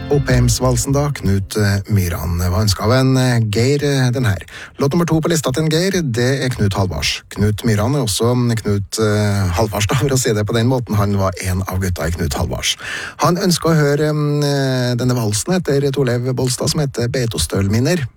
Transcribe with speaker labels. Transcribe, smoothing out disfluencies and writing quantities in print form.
Speaker 1: Oppheimsvalsen da, Knut Myran. Hva ønsket av en Geir den her? Låt nummer 2 på lista til en Geir, det Knut Halvars. Knut Myran også Knut Halvars da, for å si det på den måten. Han var en av gutta i Knut Halvars. Han ønsket å høre denne valsen etter Torleif Bolstad som heter Beitostølminner.